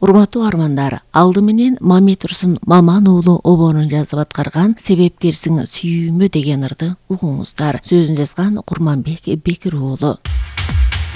Урматтуу армандар, алды менен Мамет Турсун Маман уулу обонун жазып аткарган «Себепкерсиң сүйүүмө» деген ырды угуңуздар. Сөзүн жазган Курманбек Бекир уулу.